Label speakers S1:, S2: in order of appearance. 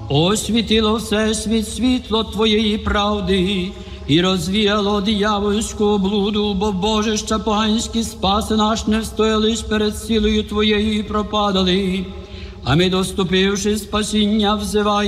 S1: освітило всесвіт світло Твоєї правди, і розвіяло диявольську облуду, бо божища поганські спаси наш не встояли перед силою Твоєю і пропадали. А ми, доступивши спасіння, взиваємо